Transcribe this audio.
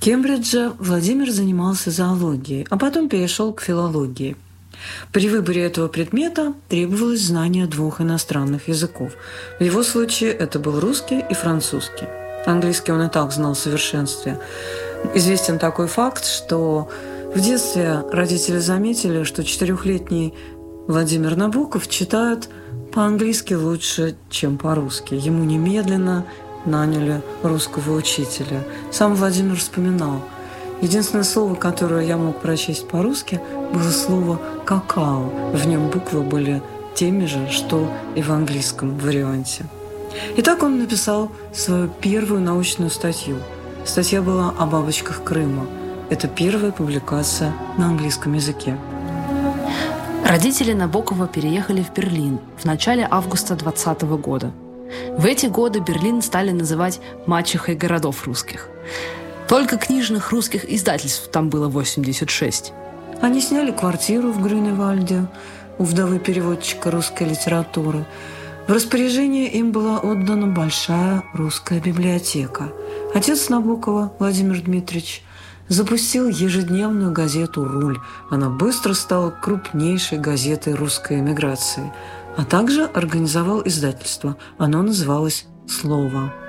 Кембридже Владимир занимался зоологией, а потом перешел к филологии. При выборе этого предмета требовалось знание 2 иностранных языков. В его случае это был русский и французский. Английский он и так знал в совершенстве. Известен такой факт, что в детстве родители заметили, что 4-летний Владимир Набоков читает по-английски лучше, чем по-русски. Ему немедленно наняли русского учителя. Сам Владимир вспоминал: единственное слово, которое я мог прочесть по-русски, было слово «какао». В нем буквы были теми же, что и в английском варианте. Итак, он написал свою первую научную статью. Статья была о бабочках Крыма. Это первая публикация на английском языке. Родители Набокова переехали в Берлин в начале августа 2020 года. В эти годы Берлин стали называть «мачехой городов русских». Только книжных русских издательств там было 86. Они сняли квартиру в Грюневальде у вдовы переводчика русской литературы. В распоряжение им была отдана большая русская библиотека. Отец Набокова, Владимир Дмитриевич, запустил ежедневную газету «Руль». Она быстро стала крупнейшей газетой русской эмиграции, а также организовал издательство. Оно называлось «Слово».